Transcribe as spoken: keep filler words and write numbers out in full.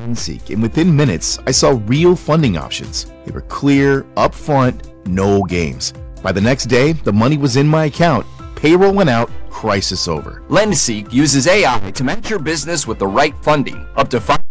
LendSeek, and within minutes, I saw real funding options. They were clear, upfront, no games. By the next day, the money was in my account, payroll went out, crisis over. LendSeek uses A I to match your business with the right funding, up to five